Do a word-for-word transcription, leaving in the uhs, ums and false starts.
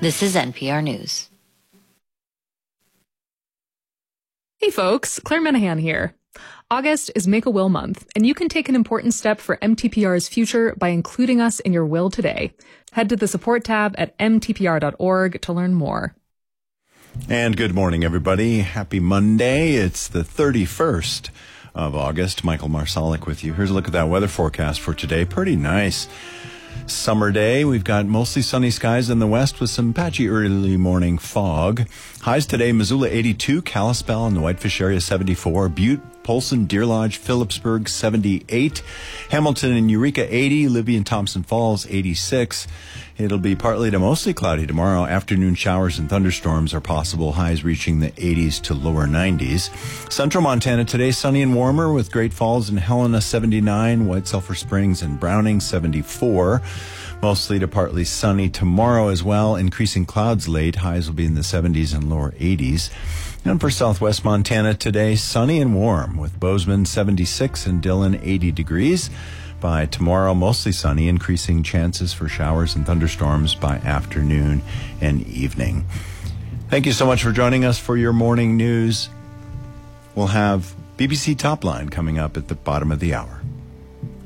This is N P R News. Hey folks, Claire Menahan here. August is Make a Will Month, and you can take an important step for M T P R's future by including us in your will today. Head to the support tab at m t p r dot org to learn more. And good morning, everybody. Happy Monday. It's the thirty-first of August. Michael Marsalic with you. Here's a look at that weather forecast for today. Pretty nice summer day. We've got mostly sunny skies in the west with some patchy early morning fog. Highs today, Missoula eighty-two, Kalispell in the Whitefish area seventy-four, Butte, Polson, Deer Lodge, Phillipsburg seventy-eight, Hamilton and Eureka eighty, Libby and Thompson Falls eighty-six. It'll be partly to mostly cloudy tomorrow. Afternoon showers and thunderstorms are possible, highs reaching the eighties to lower nineties. Central Montana today, sunny and warmer with Great Falls and Helena seventy-nine, White Sulphur Springs and Browning seventy-four. Mostly to partly sunny tomorrow as well. Increasing clouds late. Highs will be in the seventies and lower eighties. And for southwest Montana today, sunny and warm with Bozeman seventy-six and Dillon eighty degrees. By tomorrow, mostly sunny, increasing chances for showers and thunderstorms by afternoon and evening. Thank you so much for joining us for your morning news. We'll have B B C Top Line coming up at the bottom of the hour.